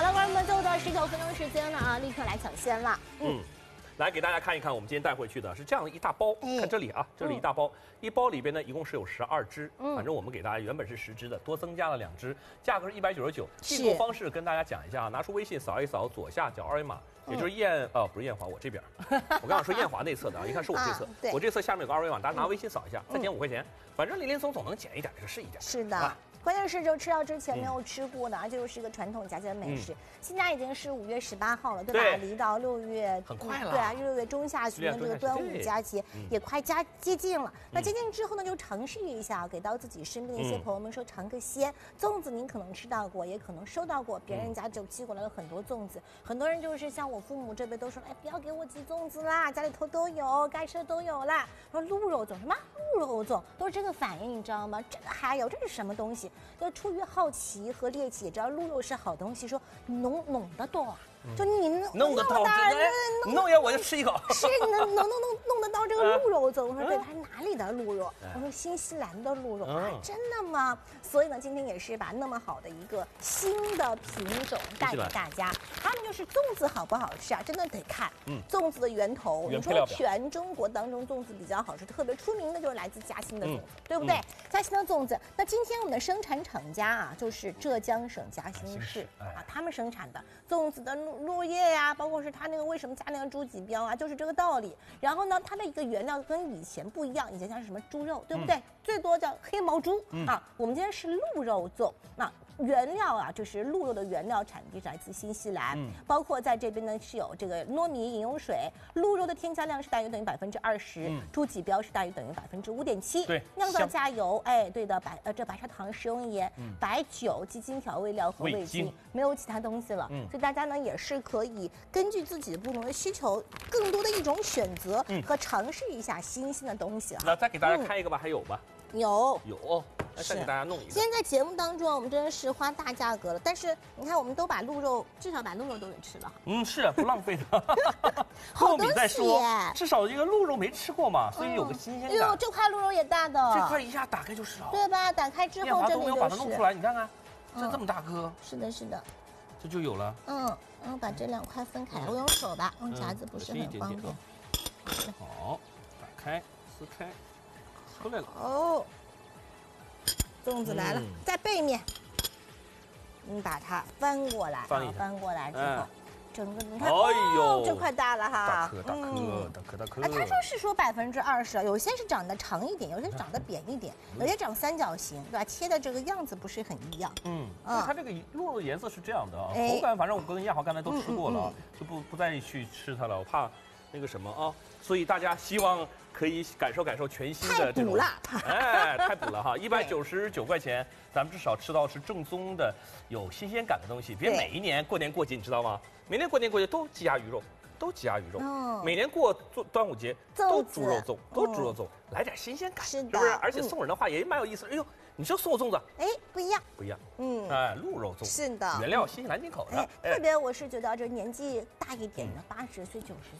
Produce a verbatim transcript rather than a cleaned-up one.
小伙伴们，最后的十九分钟时间了啊，立刻来抢先了。嗯， 嗯来给大家看一看，我们今天带回去的是这样的一大包， 哎看这里啊，这里一大包， 嗯、 一包里边呢一共是有十二支，嗯，反正我们给大家原本是十支的，多增加了两支，价格是一百九十九。订购方式跟大家讲一下啊，拿出微信扫一扫左下角二维码。也就是艳呃不是艳华，我这边，我刚刚说艳华内侧的啊，一看是我这侧，啊、我这侧下面有个二维码，大家拿微信扫一下，再减五块钱，反正林林总总能减一点，这个是一点。 是的。啊关键是就吃到之前没有吃过的，而且又是一个传统夹心美食。嗯、现在已经是五月十八号了，对吧？对离到六月很快了。 对啊，六月中下旬的这个端午佳节也快加接近了。嗯、那接近之后呢，就尝试一下，给到自己身边的一些朋友们说尝个鲜。粽子您可能吃到过，也可能收到过，别人家就寄过来了很多粽子。很多人就是像我父母这辈都说，哎，不要给我寄粽子啦，家里头都有，该吃的都有啦。说鹿肉粽什么？鹿肉粽都是这个反应，你知道吗？这个还有这是什么东西？就出于好奇和猎奇，也知道鹿肉是好东西，说弄弄得到啊，嗯、就你弄得到，弄弄一下我就吃一口， 是能能能弄弄得到这个鹿肉粽。我说对，它是哪里的鹿肉？我说新西兰的鹿肉啊，真的吗？所以呢，今天也是把那么好的一个新的品种带给大家。他们就是粽子好不好吃啊？真的得看，嗯，粽子的源头。你说全中国当中粽子比较好吃、特别出名的就是来自嘉兴的粽子，对不对？嘉兴的粽子。那今天我们的生产厂家啊，就是浙江省嘉兴市啊，他们生产的粽子的入入叶呀，包括是它那个为什么加那个猪脊标啊，就是这个道理。然后呢，它的一个原料跟以前不一样，以前像是什么猪肉，对不对？嗯、最多叫黑毛猪、嗯、啊，我们今天是鹿肉粽。那原料啊，就是鹿肉的原料产地是来自新西兰，嗯、包括在这边呢是有这个糯米饮用水，鹿肉的添加量是大约等于百分之二十，猪脊标是大约等于百分之五点七， 对， 酿造加油，哎，对的，白呃这白砂糖、食用盐、嗯、白酒、鸡精调味料和味精，没有其他东西了，嗯、所以大家呢也是可以根据自己不同的需求，更多的一种选择和尝试一下新鲜的东西啊。 那再给大家开一个吧，嗯、还有吗？ 有有。再给大家弄一个。 今天在节目当中，我们真的是花大价格了，但是你看，我们都把鹿肉，至少把鹿肉都给吃了。 嗯，是不浪费的。 好东西耶！ 至少这个鹿肉没吃过嘛，所以有个新鲜感。 哟、嗯，这块鹿肉也大的。 这块一下打开就是了。 对吧？打开之后这里都没有把它弄出来，你看看，这这么大颗。 是的，是的。 这就有了。 嗯，然后把这两块分开，我用手吧，用夹子不是很方便。 好，打开，撕开，出来了。 哦。粽子来了，嗯、在背面，你把它翻过来， 翻一翻过来之后，嗯、整个你看， 哎呦， 哦、这块大了哈， 大颗大颗、嗯、大颗大颗。 啊，他说是说百分之二十，有些是长得长一点，有些长得扁一点，有些长三角形，对吧？切的这个样子不是很一样。 嗯，嗯它这个鹿肉的颜色是这样的啊，哎、口感反正我跟亚华刚才都吃过了，嗯嗯嗯就不不再去吃它了，我怕那个什么啊，所以大家希望。可以感受感受全新的这种，哎，太补了哈！一百九十九块钱，咱们至少吃到是正宗的、有新鲜感的东西。别每一年过年过节，你知道吗？每年过年过节都鸡鸭鱼肉，都鸡鸭鱼肉。哦、每年过端午节都猪肉粽，都猪肉粽，来点新鲜感， 是不是？而且送人的话也蛮有意思。哎呦，你这送我粽子， 哎，不一样， 不一样。嗯，哎，鹿肉粽是的， 原料新西兰进口的。 特别我是觉得这年纪大一点的，八十岁、九十